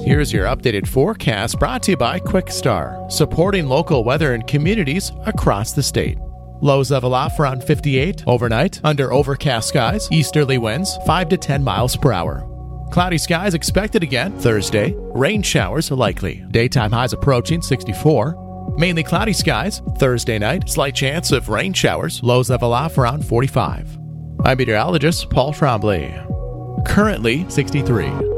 Here's your updated forecast brought to you by QuickStar, supporting local weather and communities across the state. Lows level off around 58 overnight, under overcast skies, easterly winds 5 to 10 miles per hour. Cloudy skies expected again Thursday. Rain showers are likely. Daytime highs approaching 64. Mainly cloudy skies Thursday night. Slight chance of rain showers. Lows level off around 45. I'm meteorologist Paul Trombley. Currently 63.